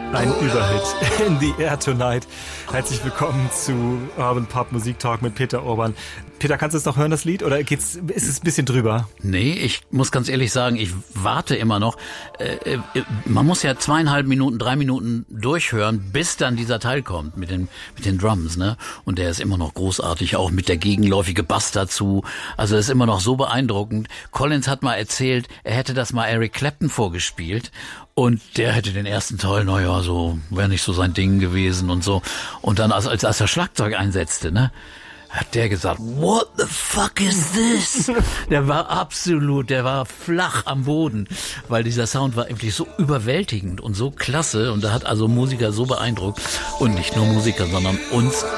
Ein Überhit in the air tonight. Herzlich willkommen zu Urban Pop Musik Talk mit Peter Urban. Peter, kannst du es noch hören, das Lied? Oder ist es ein bisschen drüber? Nee, ich muss ganz ehrlich sagen, ich warte immer noch. Man muss ja 2,5 Minuten, 3 Minuten durchhören, bis dann dieser Teil kommt mit den Drums, ne? Und der ist immer noch großartig, auch mit der gegenläufige Bass dazu. Also ist immer noch so beeindruckend. Collins hat mal erzählt, er hätte das mal Eric Clapton vorgespielt. Und der hätte den ersten Teil, naja, so, wäre nicht so sein Ding gewesen und so. Und dann, als er Schlagzeug einsetzte, ne, hat der gesagt, what the fuck is this? Der war flach am Boden, weil dieser Sound war wirklich so überwältigend und so klasse. Und da hat also Musiker so beeindruckt. Und nicht nur Musiker, sondern uns